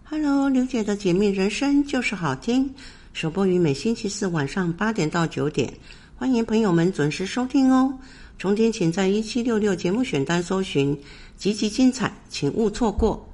Hello， 刘姐的解密人生就是好听，首播于每星期四晚上8点到9点，欢迎朋友们准时收听哦。重点请在1766节目选单搜寻，集集精彩，请勿错过。